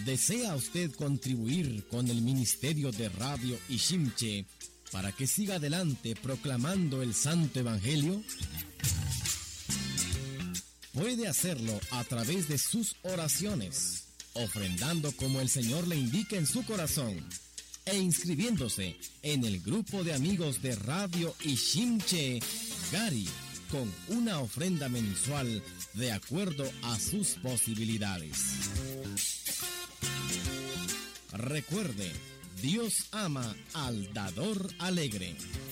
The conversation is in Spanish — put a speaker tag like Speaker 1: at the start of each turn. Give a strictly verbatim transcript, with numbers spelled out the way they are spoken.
Speaker 1: ¿Desea usted contribuir con el ministerio de Radio Ishimche para que siga adelante proclamando el Santo Evangelio? Puede hacerlo a través de sus oraciones, ofrendando como el Señor le indique en su corazón, e inscribiéndose en el grupo de amigos de Radio Ishimche Gari, con una ofrenda mensual de acuerdo a sus posibilidades. Recuerde, Dios ama al dador alegre.